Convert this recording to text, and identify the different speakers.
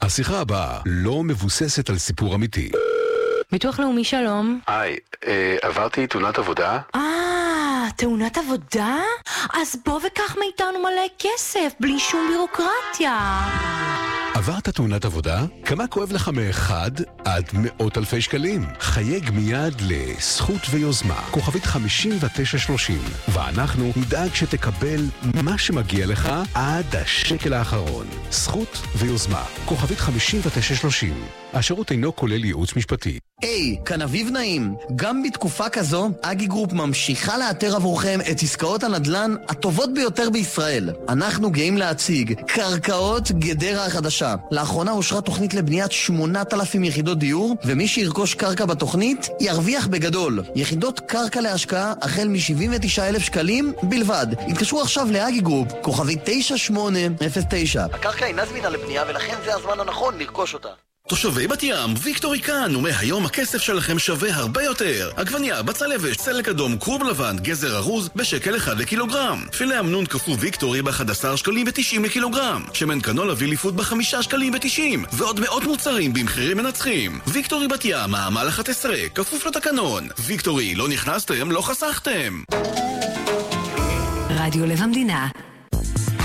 Speaker 1: השיחה הבאה לא מבוססת על סיפור אמיתי.
Speaker 2: ביטוח לאומי, שלום.
Speaker 3: היי, עברתי תאונת עבודה.
Speaker 2: תאונת עבודה? אז בוא וקח מאיתנו מלא כסף, בלי שום בירוקרטיה.
Speaker 1: עברת תאונת עבודה? כמה כואב לך מ1 עד מאות אלפי שקלים? חייג מיד לזכות ויוזמה, כוכבית 5930, ואנחנו נדאג שתקבל מה שמגיע לך עד השקל האחרון. זכות ויוזמה, כוכבית 5930. השירות אינו כולל ייעוץ משפטי.
Speaker 4: היי, כאן אביב נעים. גם בתקופה כזו, אגי גרופ ממשיכה לאתר עבורכם את עסקאות הנדל"ן הטובות ביותר בישראל. אנחנו גאים להציג קרקעות גדרה החדשה. לאחרונה אושרה תוכנית לבניית 8,000 יחידות דיור, ומי שירכוש קרקע בתוכנית ירוויח בגדול. יחידות קרקע להשקעה החל מ-79,000 שקלים בלבד. התקשרו עכשיו לאגי גרופ, כוכבית 9809. הקרקע אינה זמינה לבנייה ולכן זה הזמן הנכון לרכוש אותה.
Speaker 5: תושבי בת ים, ויקטורי כאן, ומהיום הכסף שלכם שווה הרבה יותר. עגבניה, בצל יבש, סלק אדום, כרוב לבן, גזר ארוז, בשקל 1 לקילוגרם. פילה אמנון קפוא ויקטורי ב11 שקלים ו90 לקילוגרם. שמן קנולה ויליפוד ב5 שקלים ו90. ועוד מאות מוצרים במחירים מנצחים. ויקטורי בת ים, מעמל 11, כפוף לתקנון. ויקטורי, לא נכנסתם, לא חסכתם.
Speaker 6: רדיו לב המדינה